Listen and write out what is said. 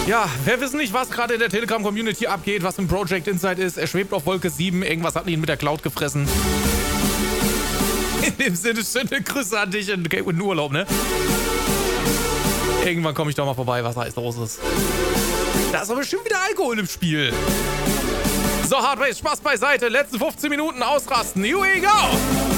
Ja, wir wissen nicht, was gerade in der Telegram-Community abgeht, was im Project Insight ist. Er schwebt auf Wolke 7. Irgendwas hat ihn mit der Cloud gefressen. In dem Sinne, schöne Grüße an dich in Urlaub, ne? Irgendwann komme ich doch mal vorbei, was da jetzt los ist. Da ist aber bestimmt wieder Alkohol im Spiel. So, Hardways, Spaß beiseite. Letzten 15 Minuten ausrasten. Here we go!